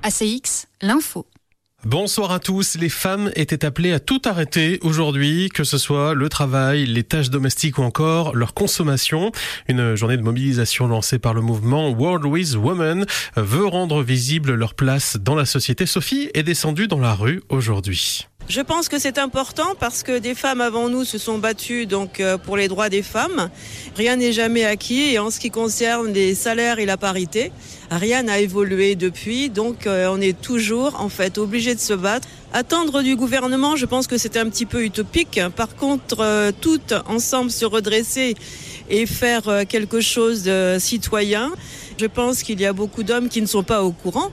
ACX, l'info. Bonsoir à tous. Les femmes étaient appelées à tout arrêter aujourd'hui, que ce soit le travail, les tâches domestiques ou encore leur consommation. Une journée de mobilisation lancée par le mouvement World with Women veut rendre visible leur place dans la société. Sophie est descendue dans la rue aujourd'hui. Je pense que c'est important parce que des femmes avant nous se sont battues pour les droits des femmes. Rien n'est jamais acquis et en ce qui concerne les salaires et la parité, rien n'a évolué depuis. Donc on est toujours obligé de se battre. Attendre du gouvernement, je pense que c'est un petit peu utopique. Par contre, toutes ensemble se redresser et faire quelque chose de citoyen. Je pense qu'il y a beaucoup d'hommes qui ne sont pas au courant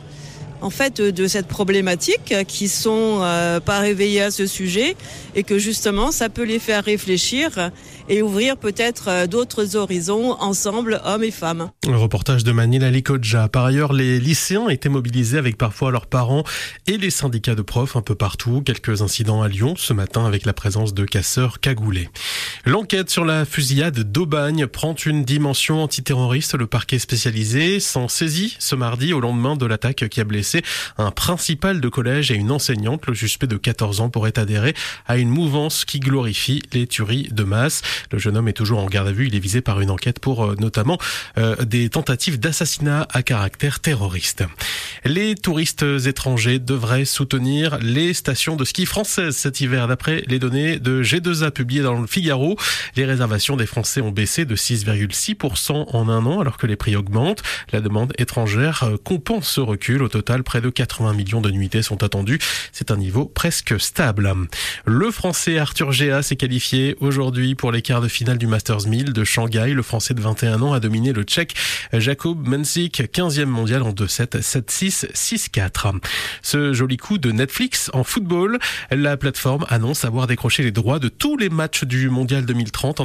de cette problématique, qui sont pas réveillés à ce sujet et que justement ça peut les faire réfléchir et ouvrir peut-être d'autres horizons ensemble, hommes et femmes. Le reportage de Manila Likodja. Par ailleurs, les lycéens étaient mobilisés avec parfois leurs parents et les syndicats de profs un peu partout. Quelques incidents à Lyon ce matin avec la présence de casseurs cagoulés. L'enquête sur la fusillade d'Aubagne prend une dimension antiterroriste. Le parquet spécialisé s'en saisit ce mardi au lendemain de l'attaque qui a blessé un principal de collège et une enseignante. Le suspect de 14 ans pourrait adhérer à une mouvance qui glorifie les tueries de masse. Le jeune homme est toujours en garde à vue. Il est visé par une enquête pour notamment des tentatives d'assassinat à caractère terroriste. Les touristes étrangers devraient soutenir les stations de ski françaises cet hiver. D'après les données de G2A publiées dans le Figaro, les réservations des Français ont baissé de 6,6% en un an alors que les prix augmentent. La demande étrangère compense ce recul. Au total, près de 80 millions de nuitées sont attendues. C'est un niveau presque stable. Le Français Arthur Géas s'est qualifié aujourd'hui pour les quarts de finale du Masters 1000 de Shanghai. Le Français de 21 ans a dominé le Tchèque Jakub Mensik, 15e mondial en 2-7, 7-6, 6-4. Ce joli coup de Netflix en football. La plateforme annonce avoir décroché les droits de tous les matchs du mondial 2030